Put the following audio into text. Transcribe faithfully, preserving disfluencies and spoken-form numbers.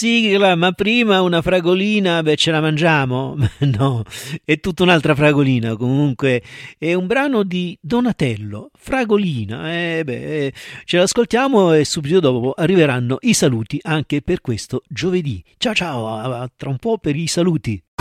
sigla, ma prima una fragolina, beh, ce la mangiamo? No, è tutta un'altra fragolina. Comunque è un brano di Donatello, Fragolina. Eh, beh, ce l'ascoltiamo e subito dopo arriveranno i saluti anche per questo giovedì. Ciao ciao, a- a- tra un po' per i saluti.